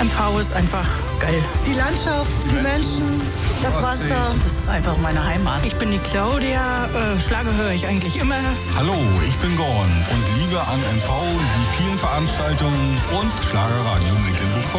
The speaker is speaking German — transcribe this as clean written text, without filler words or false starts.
MV ist einfach geil. Die Landschaft, die Menschen, das Wasser. Das ist einfach meine Heimat. Ich bin die Claudia, Schlager höre ich eigentlich immer. Hallo, ich bin Gorn und liebe an MV die vielen Veranstaltungen und Schlagerradio Mecklenburg.